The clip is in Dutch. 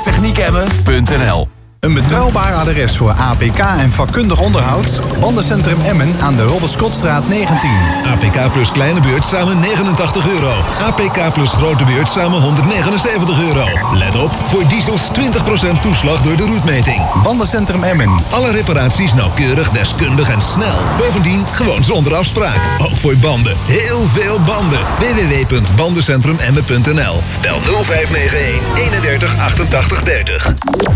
Technieekemmen.nl. Een betrouwbaar adres voor APK en vakkundig onderhoud. Bandencentrum Emmen aan de Robert Scottstraat 19. APK plus kleine beurt samen €89. APK plus grote beurt samen €179. Let op, voor diesels 20% toeslag door de roetmeting. Bandencentrum Emmen. Alle reparaties nauwkeurig, deskundig en snel. Bovendien gewoon zonder afspraak. Ook voor banden. Heel veel banden. www.bandencentrumemmen.nl. Bel 0591 31 88 30.